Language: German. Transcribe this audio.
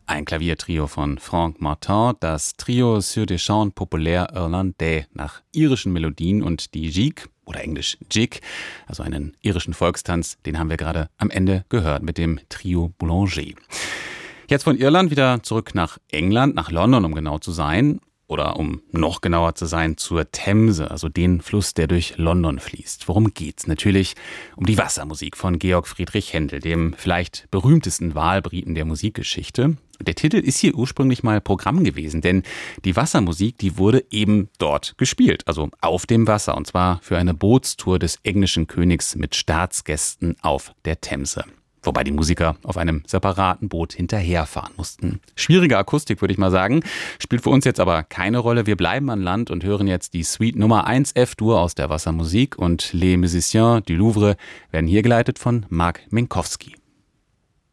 ein Klaviertrio von Franck Martin, das Trio Sur des Chants Populaires Irlandais, nach irischen Melodien, und die Gigue, oder englisch Jig, also einen irischen Volkstanz, den haben wir gerade am Ende gehört mit dem Trio Boulanger. Jetzt von Irland wieder zurück nach England, nach London, um genau zu sein. Oder um noch genauer zu sein, zur Themse, also den Fluss, der durch London fließt. Worum geht's? Natürlich um die Wassermusik von Georg Friedrich Händel, dem vielleicht berühmtesten Wahlbriten der Musikgeschichte. Der Titel ist hier ursprünglich mal Programm gewesen, denn die Wassermusik, die wurde eben dort gespielt, also auf dem Wasser, und zwar für eine Bootstour des englischen Königs mit Staatsgästen auf der Themse. Wobei die Musiker auf einem separaten Boot hinterherfahren mussten. Schwierige Akustik, würde ich mal sagen. Spielt für uns jetzt aber keine Rolle. Wir bleiben an Land und hören jetzt die Suite Nummer 1 F-Dur aus der Wassermusik. Und Les Musiciens du Louvre werden hier geleitet von Marc Minkowski.